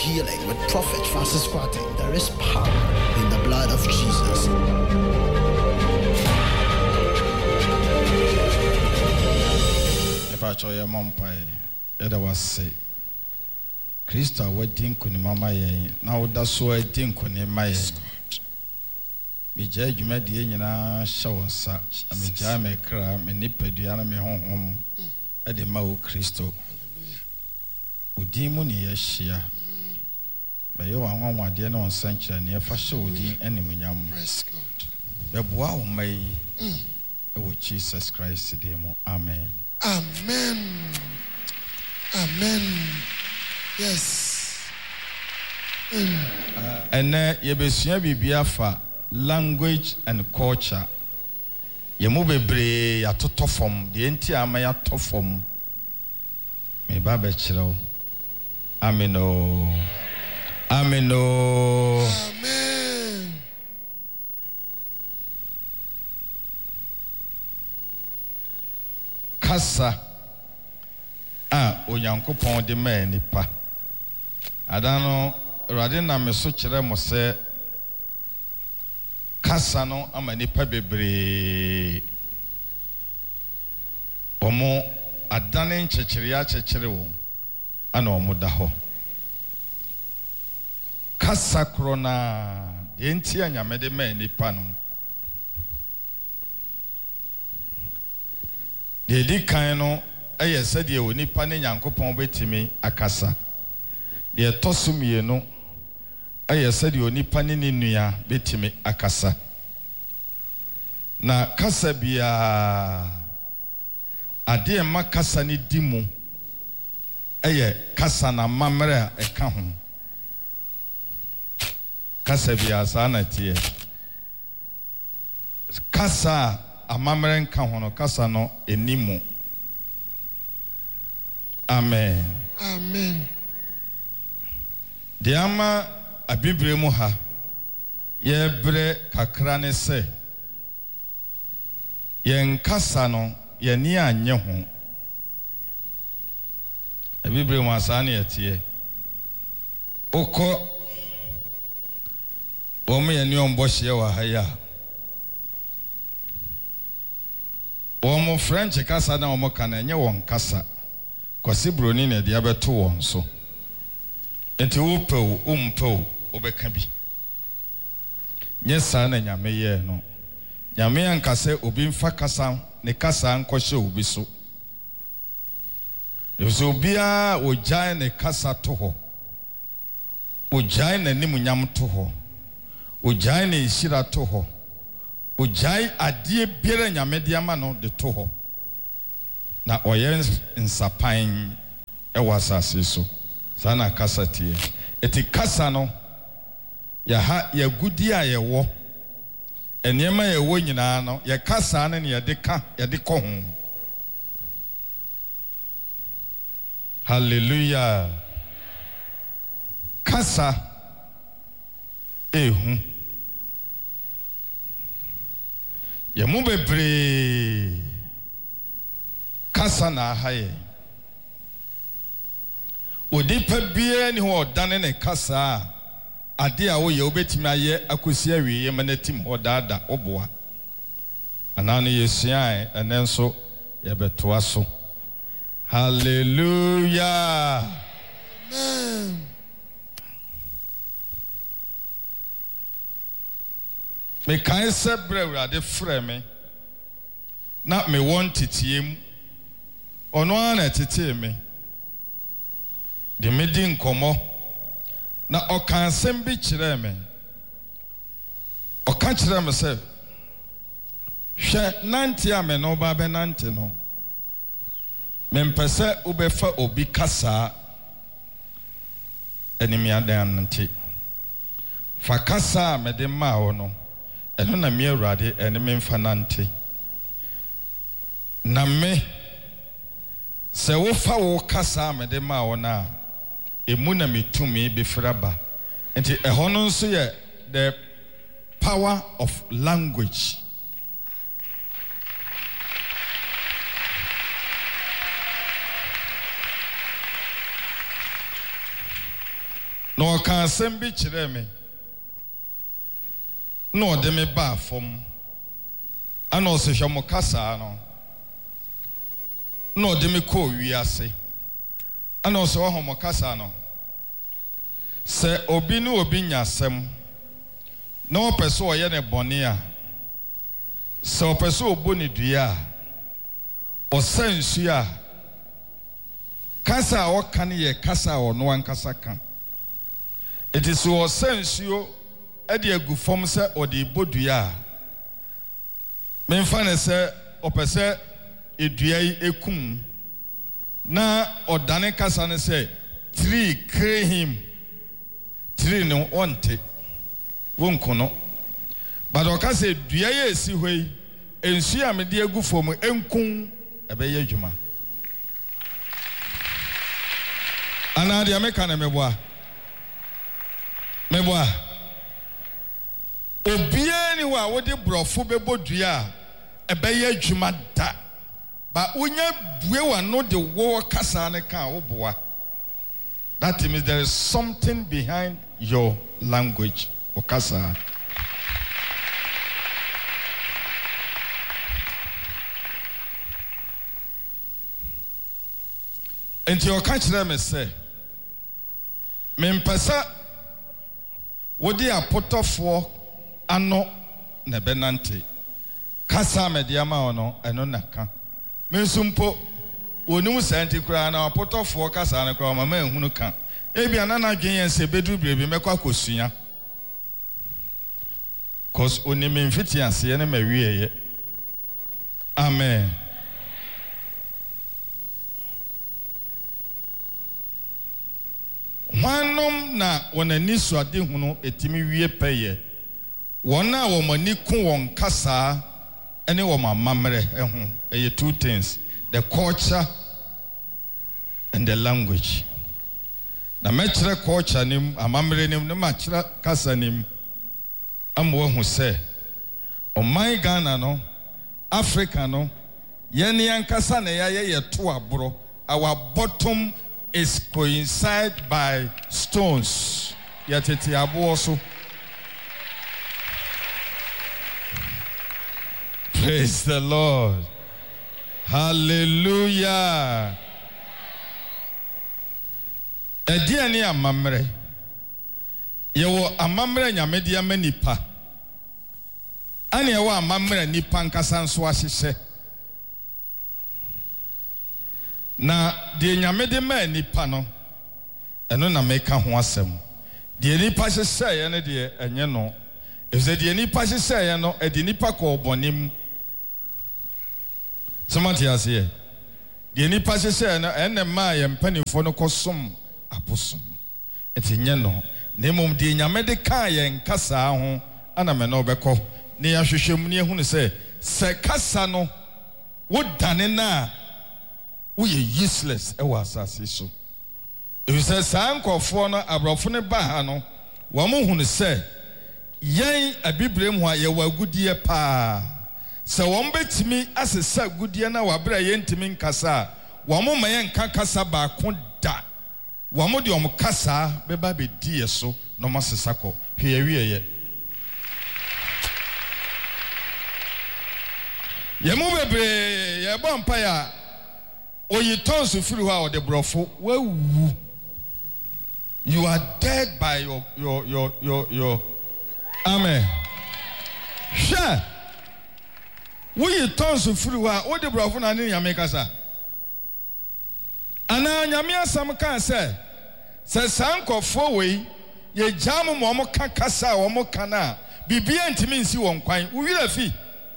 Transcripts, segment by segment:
healing with Prophet Francis Kwate. There is power in the blood of Jesus. If I show your mom pie, it was say, Christa, what dink on Mama ye? Now that's why dink on my me judge you made the Indian shower, sir. I mean, Jamie cry, me nipper, the enemy home at the Mao Christo. Udimuni yeshia. But you are one dear no century near Fasho di enemy yam. But wow may Jesus Christ demo. Amen. Amen. Amen. Yes. And yebesia bibiafa language and culture. Yemube bre ya totofom, the enti amaya tofom. Me baba chiro. Ameno. Ameno. Amen. Kasa onyankopon de ma nipa. Adano rade na me so kire mo se kasa no ama nipa bebre. Omo adane nchekere ya chekere wo ana omo da ho. Kasa krona de enti anyame de ma nipa no. De di kan no eye said ye oni pa ne nyankopon betimi akasa. De tosumie no eye said ye oni pa ne nua betimi akasa. Na kasa bia ade ma kasa ni dimu eye kasa na mamre eka ho. Kasa bia sana tie. Kasa amamre nka ho no kasa no enimu. Amen. Amen. Diama abibre mu ha ye bre kakra ne se ye nkasa no ye ni anye ho. Abibre mu asane etie okọ omo ye ni ombo hye wa ha ya omo French kasa na omo kana enye won kasa kwasi broni na dia beto won so enti wo umpe obeka bi nye sa na nyame ye no nyame ankase obi mfa kasa ne kasa nkɔhye obi so ezo bia ogyae ne kasa to ho ogyae na nimunyam to ho ogyae ne hira to ho ogyae adie biere nyame de ama no de to ho na oye nsapan asase so sana kasa tie eti kasa no ya ha ya gudi a ye wo enema ye wo nyina no ye kasa ne ye de ka ye de ko ho. Hallelujah. Kasa ehu ye mu bebre kasa na haye odipa bia ni ho odane ne kasa ade a wo ye obetimi aye akosi awie ye manatim ho dada oboa anane yesuan enenso ye betoa so. Hallelujah. Amen. Me kan se brewrade frɛ me na me won titiem ono ana titie me de me di nkomo na ɔka nsɛm bi kyerɛ me ɔka kyerɛ me sɛ hwɛ nante a me no ba be nante no me mpɛsɛ ubɛfa obi kasa enimiadan nante fa kasa me de ma wo no eno na me awurade ene me mfa nante na me se wo fa wo kasa me de ma wo na emu na metumi befraba enti eho no nso ye the power of language. No can send be chireme. No de me ba from. And also Shamokasa no de me ko wiase. And also Homokasa no. Se obi no obi nyasem. No person ye ne bonia. Se o person oboni dua. O sensia. Kasa o kan ye kasa o no ankasa kan. It is o sensio e de agu fom se o de bodua. Me mfa se o pese edua yi ekum na odane kasa ne se tree kre him tree no onte wonkono but o kasa edua yi esi hoi ensu a me de agu fom enkun ebe ye adwuma ana de ameka na meboa obie ni wa wo de brofo bebodua ebe ye adwuma da ba unya bue wa no de wo kasa ne kan wo boa. That means there is something behind your language okasa. Enti o ka kire me se me mpesa wo de apotofo ano na benante kasa me de ama ono eno naka me nsumpo onum santi kura na apotofo kasa na kura mama ehunu ka ebia na na dwen yen se bedu brebi mekwa akosua cause onim mfiti ase ne mawieye. Amen. Wanom na wonani suade hunu etimi wie peye wona wo mani ku won kasa ene wo mamamre ehu eye two things, the culture and the language. Na mechre culture nim amamre nim na machre kasa nim amwo hu se o my Ghana no Africa no yene yankasa na ye to abro, our bottom is coincide by stones. Yateti abo also. Praise the Lord. Hallelujah. Ediani amamre. Yewo amamre nyamedia manipa. Ani yewo amamre nipa nkasa nso ahyehyɛ. Na de nyamede ma nipa no eno na meka ho asem. De nipa hyehyɛ ye ne de enye no. Efze de nipa hyehyɛ ye no edi nipa ko obonim. Somati ase. De nipa hyehyɛ no enne ma ye mpanifo no kosom abosom. Etinye no na mom de nyamede ka ye nkasa ho ana me no obekɔ. Ne yahwehwem ne ehunu se kasa no wo dane na we are useless ewa asase so. If you say sankofo no abrofo ne ba ha no wo mo hunu se yen abibrem ho aye wa gudie pa se wo mbetimi asesa gudie na wa bra yen timi nkasa wo mo mayen kasa ba ko da wo mo de om kasa be ba be die so no masesa ko hwe awieye yemu bebre ye bompa ya oyi tonsu firi ho a de brofo wawu. You are dead by your amen. Sure. We tonsu firi ho a de brofo na ne nyame kasa. Ana nyame asam kan se sankofo we ye jamu mo ka kasa wo mo kana bibia ntimi nsi won kwan wo wira fi.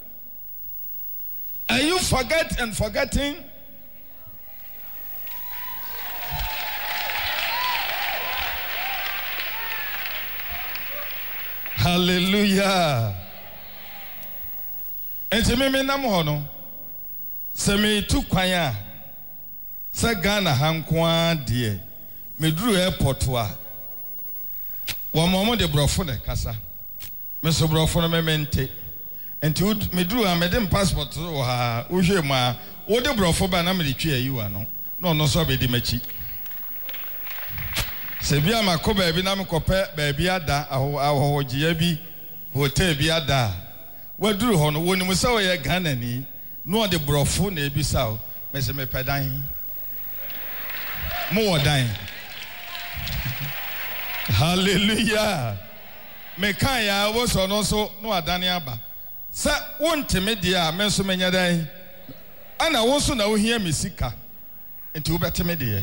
Are you forgetting? Hallelujah. Enti me nam ho no se me tu kwan a se Ghana hankoa de me duru airport a wo momo de brofo ne kasa me so brofo no me mente enti me duru a me dem passport wo ha wo hwe ma wo de brofo ba na me twa ayi wa no no so be di machi Se bia makoba bi na mkope baabi ada ahohogia bi hotel bi ada waduru ho no woni musa wo ye Ghana ni no de brofo na ebisa o mese me pedan mo wodan hallelujah me kan ya wo so no so no adane aba sa wonteme dia me so menya dan ana wo so na wo hia mesika enti wo beteme dia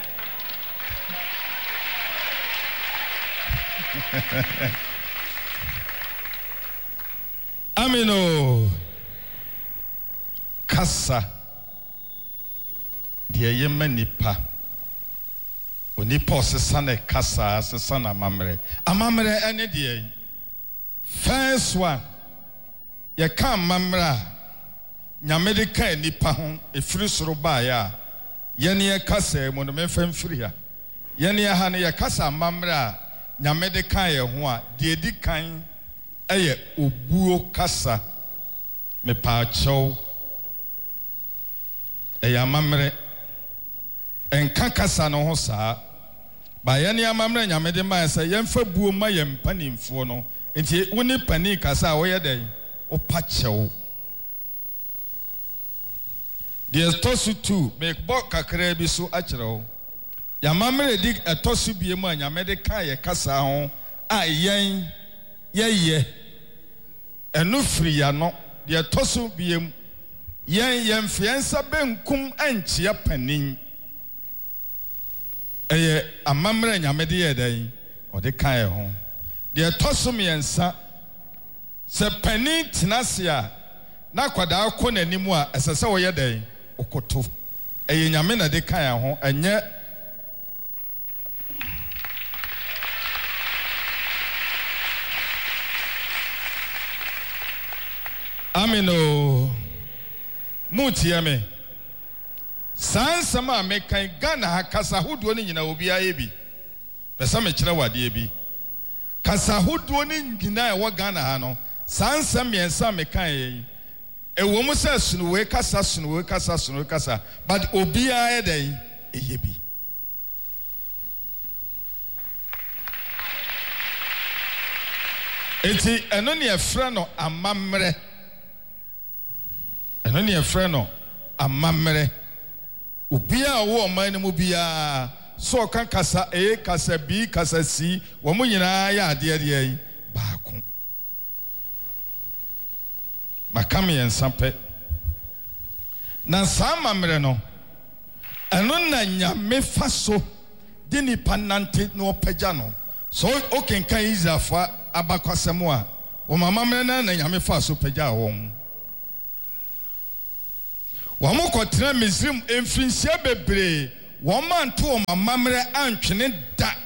Amino kasa dia yema nipa onipa osesane kasa sesana amamre ene dia first one ye kan mamra nyamede kan nipa ho efiri soro ba ya ye ne kasa mo no memfa mfiri ha ye ne ha ne ye kasa mamra nyamede kan ye ho a de di kan eye obuo kasa me pa chow eye amamre enka kasa no ho saa ba ye ne amamre nyamede man se ye mfa buo ma ye mpanimfo no enti woni pani kasa wo ye den o pa chow de tosu 2 make bo kakra bi so a kire ya mamre di etosu bie mu anyamede kan ye kasa ho a yen ye enu firi ya no de etosu bie mu yen fiansa benkum anchia panin eye amamre anyamede ye dan o de kan ye ho de etosu miensa se panin tinasia na kwada akọ nanimu a esese wo ye dan okoto eye nyame na de kan ya ho enye amino mutiame sansama mekan Ghana ha kasa hodo ni nyina obi aye bi pesa me kire wade bi kasa hodo ni nyina e wo Ghana ha no sansam yensa mekan ye ewo mu se sunuwe kasa but obi aye den eye bi eti eno ne efre no amamre eno ne efre no amamre obi a wo man ni mu bia so kan kasa kasa bi kasa si wo mu nyina ya ade yi baako makam yen sampe na samamre no eno na nyame faso de ni panante no pagya no so okenkan Israfa abakwasemu a wo mamamre na nyame faso pagya won wo mo kotra Misrim emfinsia bebre wo manto wo mamamre antwene da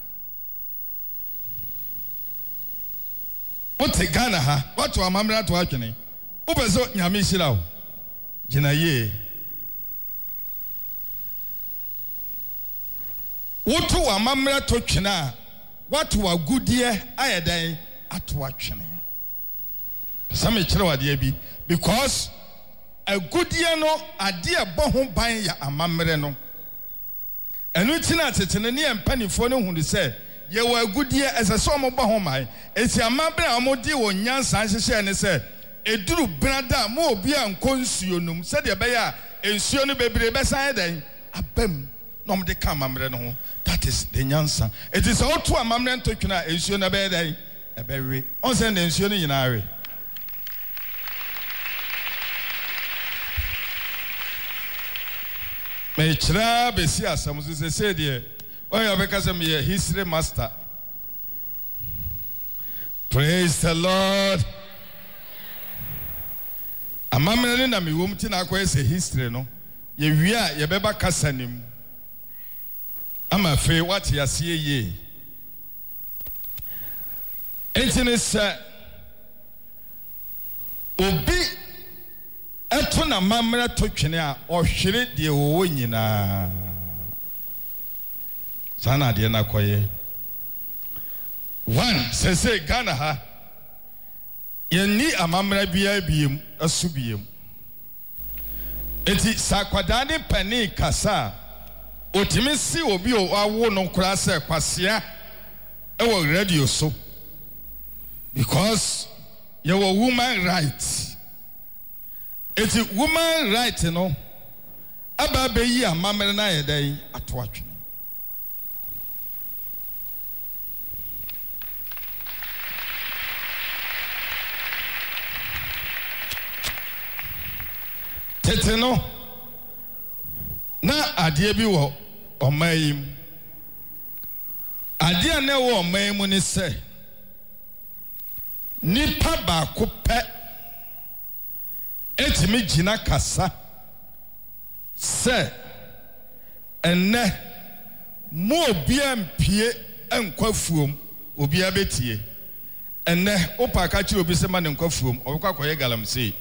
wote Ghana ha wato mamamre ato atwene ubezo nyame hira wo gina ye woto wa mamre to twene a wato wa gudie ayedan ato atwene same kire wade bi because a gudie no ade ebo ho ban ya amamre no enu tina tetene ne empanifo no hunu se ye wa gudie esese omoba ho mai esi amamre amodi wo nyansa nhyehyɛ ne se eduru brada mo obi ankonsuo num se de be ya ensuo no bebre be san den abam no mo de ka amamre no ho that is the nyansa it is all to amamre ntotwena ensuo na be den e be we on se den ensuo no nyina we me chira besi asam so se de when you because I'm a history master. Praise the Lord. Amamre na me wom ti na akwa ese history no. Ye wia ye beba kasanim. Ama fe what ya see ye. Entine se obi eto na mamre to twene a ohwere de wo nyina. Sana de na koye. One say Ghana ha. Ye ni amamra bia biem asubiem. Eti sakwadane pani kasa otimisi obi o awo no kura se kwasea ewo radio so because your woman right. It's a woman right, you know. Aba be yi amamere na yedai atwatwe. Tete no na adie bi wo omayim. Adie na wo omayim ni se nipa ba ko pe etimi gina kasa se enne mo obia mpie enkwafuom obia betie enne opa ka kire obi se ma ne nkwafuom obekwa koye galamsey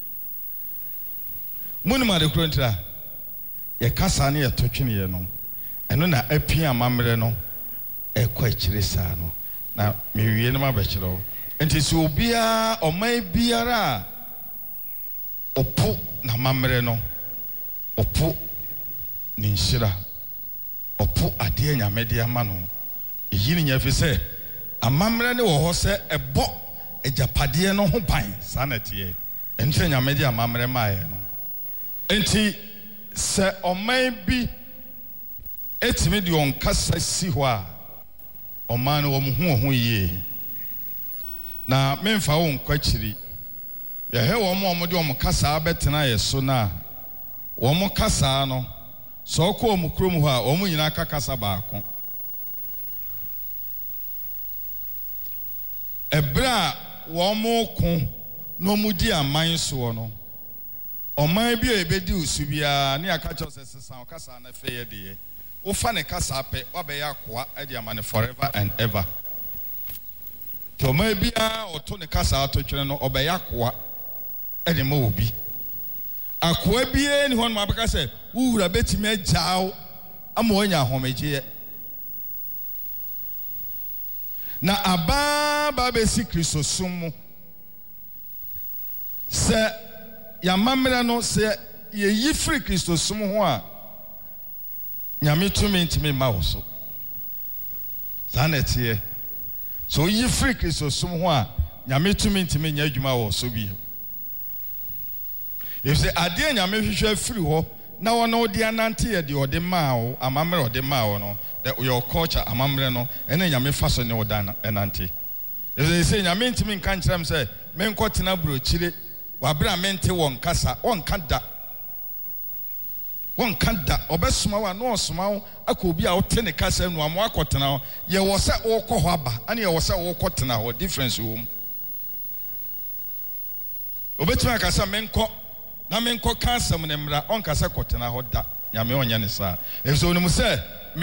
munu ma de krontra ye kasa ne ye totwene ye no eno na apia amamre no ekwa kire saa no na mewie no ma be kire o enti se obia omai biara opo na mamre no opo ni nshira opo ade nyamede ama no eyi ni nyafi se amamre ne wo ho se ebo ejapade no ho ban sanete enti nyamede amamre maaye no enti se oman bi etimi de onkasa si ho a oman no wo ho yie na memfa wo nkwachiri ya he wo mo de wo kasa betena ye so na wo mo kasa no so ko mo krom ho a wo mo nyina kasa baako ebra wo mo ko no mu di aman so no oman bi ebedi usubia ne akacho sesa o kasa na fe ye de wo fa ne kasa pe wa be ya koa e de amane forever and ever to oman bia oto ne kasa atotwene no obeya koa e de ma obi akoa bie ni hono abeka se wuwura betime agyaw ama onya homeje na ababa be si Kristosum mu se ya mamra no se ye yifri Kristosum ho a nyame tumi ntimi ma wo so zanetie so yifri Kristosum ho a nyame tumi ntimi nya adwuma wo so bi if say ade nyame hwehwe free ho na wono de anante ye de ode ma wo amamre ode ma wo no your culture amamre no ene nyame faso ne odana enante if say nyame ntimi nka nkyerem say menkotena brochire wabra mente won kasa on kanda obesuma wa no osuma wo akobi a wote ne kasa nu amo akotena ye wo se wo kɔ hɔ aba ane ye wo se wo kɔtena hɔ difference wo mu obetuma kasa menkɔ na menkɔ kasa mu ne mra on kasa kɔtena hɔ da nyame onya ne saa efso onu mu se